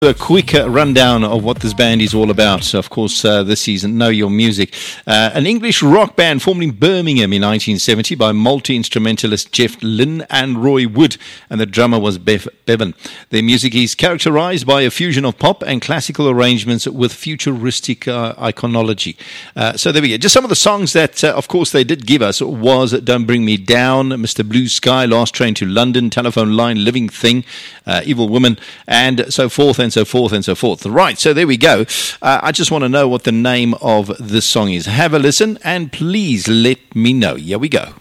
A quick rundown of what this band is all about. So, of course, this is Know Your Music, an English rock band formed in Birmingham in 1970 by multi-instrumentalist Jeff Lynne and Roy Wood, and the drummer was Bev Bevan. Their music is characterized by a fusion of pop and classical arrangements with futuristic iconology. So there we go. Just some of the songs that, of course, they did give us was Don't Bring Me Down, Mr. Blue Sky, Last Train to London, Telephone Line, Living Thing, Evil Woman, and so forth and so forth and so forth. Right, so there we go. I just want to know what the name of this song is. Have a listen and please let me know. Here we go.